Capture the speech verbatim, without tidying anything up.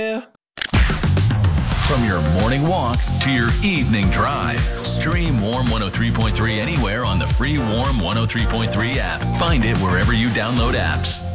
From your morning walk to your evening drive, stream Warm one oh three point three anywhere on the free Warm one oh three point three app. Find it wherever you download apps.